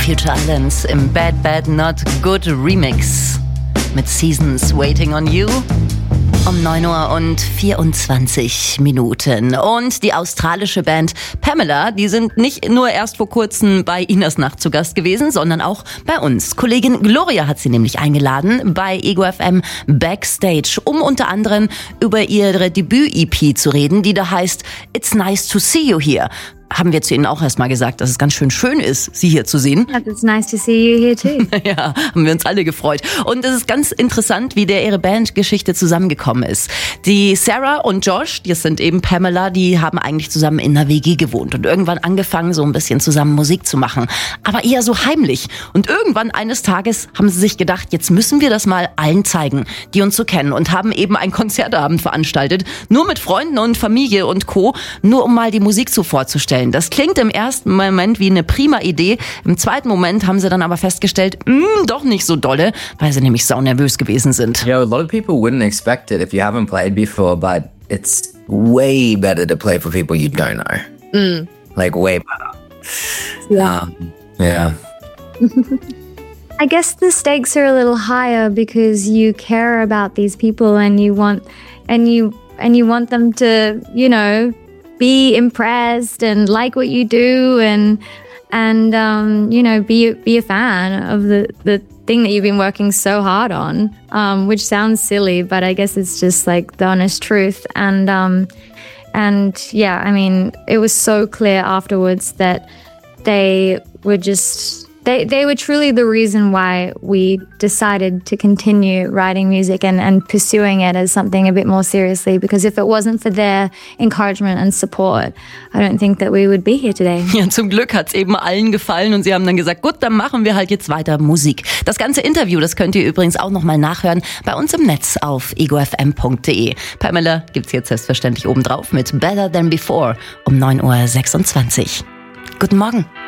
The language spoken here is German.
Future Islands im Bad Bad Not Good Remix mit Seasons Waiting on You um 9:24 Minuten. Und die australische Band Pamela, die sind nicht nur erst vor kurzem bei Inas Nacht zu Gast gewesen, sondern auch bei uns. Kollegin Gloria hat sie nämlich eingeladen bei Ego FM Backstage, um unter anderem über ihre Debüt-EP zu reden, die da heißt It's Nice to See You Here. Haben wir zu Ihnen auch erstmal gesagt, dass es ganz schön ist, Sie hier zu sehen. It's nice to see you here too. Ja, haben wir uns alle gefreut. Und es ist ganz interessant, wie ihre Bandgeschichte zusammengekommen ist. Die Sarah und Josh, die sind eben Pamela, die haben eigentlich zusammen in einer WG gewohnt und irgendwann angefangen, so ein bisschen zusammen Musik zu machen. Aber eher so heimlich. Und irgendwann eines Tages haben sie sich gedacht, jetzt müssen wir das mal allen zeigen, die uns so kennen, und haben eben einen Konzertabend veranstaltet, nur mit Freunden und Familie und Co., nur um mal die Musik so vorzustellen. Das klingt im ersten Moment wie eine prima Idee. Im zweiten Moment haben sie dann aber festgestellt, doch nicht so dolle, weil sie nämlich saunervös gewesen sind. You know, a lot of people wouldn't expect it if you haven't played before, but it's way better to play for people you don't know. Like way better. Yeah. Yeah. I guess the stakes are a little higher because you care about these people and you want them to, you know, be impressed and like what you do and you know, be a fan of the thing that you've been working so hard on, which sounds silly, but I guess it's just like the honest truth. And yeah, I mean, it was so clear afterwards that they were just they were truly the reason why we decided to continue writing music and pursuing it as something a bit more seriously, because if it wasn't for their encouragement and support, I don't think that we would be here today. Ja, zum Glück hat's eben allen gefallen und sie haben dann gesagt, gut, dann machen wir halt jetzt weiter Musik. Das ganze Interview, das könnt ihr übrigens auch nochmal nachhören bei uns im Netz auf egofm.de. Pamela gibt's jetzt selbstverständlich obendrauf mit Better Than Before um 9:26 Guten Morgen.